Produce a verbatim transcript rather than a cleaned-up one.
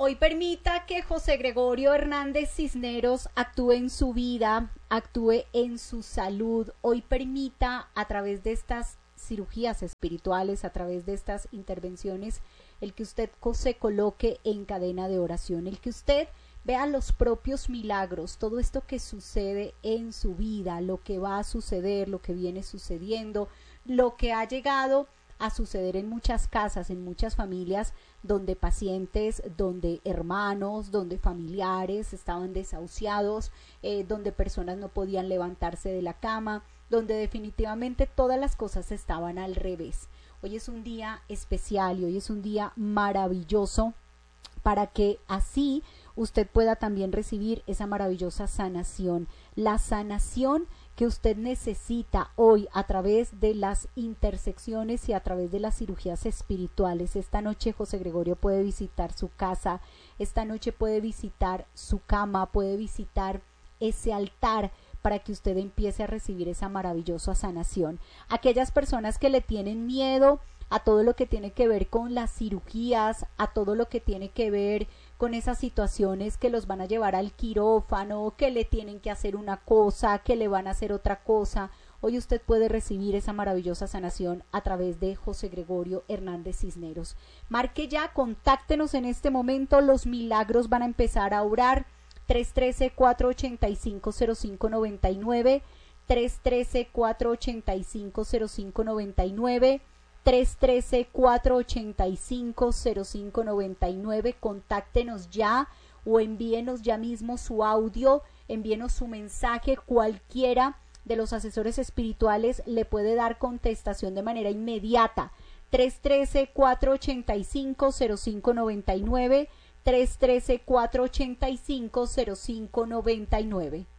Hoy permita que José Gregorio Hernández Cisneros actúe en su vida, actúe en su salud. Hoy permita, a través de estas cirugías espirituales, a través de estas intervenciones, el que usted se coloque en cadena de oración, el que usted vea los propios milagros, todo esto que sucede en su vida, lo que va a suceder, lo que viene sucediendo, lo que ha llegado a suceder en muchas casas, en muchas familias, donde pacientes, donde hermanos, donde familiares estaban desahuciados, eh, donde personas no podían levantarse de la cama, donde definitivamente todas las cosas estaban al revés. Hoy es un día especial y hoy es un día maravilloso para que así usted pueda también recibir esa maravillosa sanación, la sanación que usted necesita hoy a través de las intersecciones y a través de las cirugías espirituales. Esta noche José Gregorio puede visitar su casa, esta noche puede visitar su cama, puede visitar ese altar para que usted empiece a recibir esa maravillosa sanación. Aquellas personas que le tienen miedo a todo lo que tiene que ver con las cirugías, a todo lo que tiene que ver con esas situaciones que los van a llevar al quirófano, que le tienen que hacer una cosa, que le van a hacer otra cosa. Hoy usted puede recibir esa maravillosa sanación a través de José Gregorio Hernández Cisneros. Marque ya, contáctenos en este momento, los milagros van a empezar a obrar. tres uno tres, cuatro ocho cinco, cero cinco nueve nueve, tres uno tres, cuatro ocho cinco, cero cinco nueve nueve, tres uno tres, cuatro ocho cinco, cero cinco nueve nueve. Contáctenos ya o envíenos ya mismo su audio, envíenos su mensaje. Cualquiera de los asesores espirituales le puede dar contestación de manera inmediata. tres uno tres, cuatro ocho cinco, cero cinco nueve nueve, tres uno tres, cuatro ocho cinco, cero cinco nueve nueve.